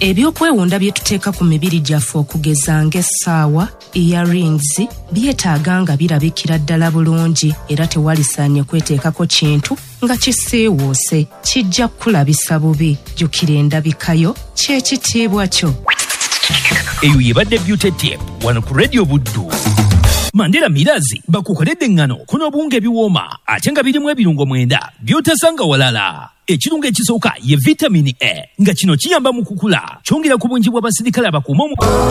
Ebyokwewunda bye tuteeka ku mibiri gyaffe okugeza ng'essaawa, earrings, byetaaga nga birabikira ddala bulungi era tewalisaanye kweteekako kintu nga kisiiwuuse kijja kulabisa bubi. Jjukira endabikayo ky'ekitiibwa kyo. Eyo yebadde Beauty Tip wano ku Radio Buddu. Mandela Mirazi bakukoledde engano kuno obunga ebiwooma ate nga birimu ebirungo 9 by'otasanga walala. Ekirungo ekisooka ye vitamini A nga kino kiyamba mu kukula kyongera ku bungi bw'abasirikale abakuuma